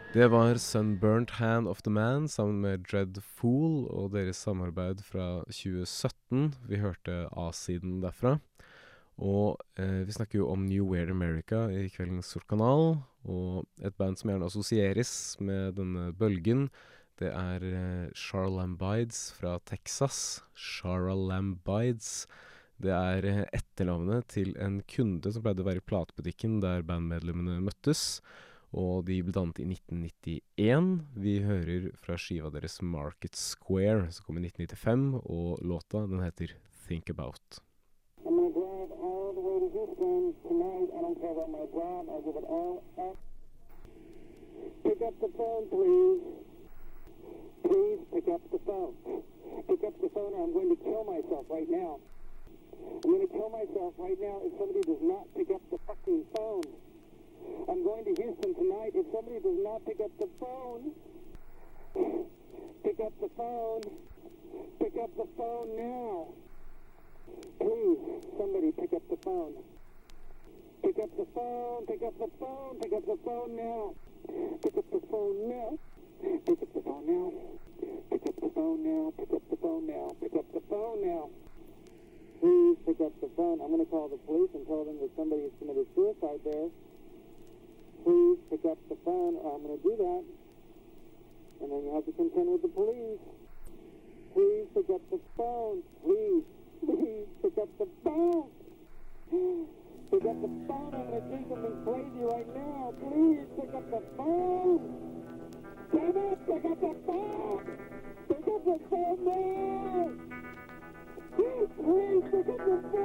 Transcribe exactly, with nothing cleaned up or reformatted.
Det var Sunburnt Hand of the Man sammen med Dread Fool og deres samarbeid fra tjue sytten. Vi hørte A-siden derfra. Og eh, vi snakker jo om New Weird America i kveldens Sort-kanal, og et band som gjerne assosieres med denne bølgen, det er eh, Charlambides fra Texas. Charlambides. Det er eh, etternavnet til en kunde som pleide å være i platebutikken der bandmedlemmene møttes, og de ble dannet i nitten nittien. Vi hører fra skiva deres Market Square, som kom i nitten nittifem, og låta den heter Think About. I'm going to drive all the way to Houston tonight. I don't care about my job. I'll give it all up. Pick up the phone, please. Please pick up the phone. Pick up the phone or I'm going to kill myself right now. I'm going to kill myself right now if somebody does not pick up the fucking phone. I'm going to Houston tonight. If somebody does not pick up the phone, pick up the phone. Pick up the phone now. Please, somebody pick up the phone. Pick up the phone, pick up the phone, pick up the phone now. Pick up the phone now. Pick up the phone now. Pick up the phone now. Pick up the phone now. Pick up the phone now. Please pick up the phone. I'm going to call the police and tell them that somebody has committed suicide there. Please pick up the phone or I'm going to do that. And then you have to contend with the police. Please pick up the phone. Please. Please pick up the phone. Pick up the phone. I'm going to do something crazy right now. Please pick up the phone. Damn it, pick up the phone. Pick up the phone now. Please pick up the phone.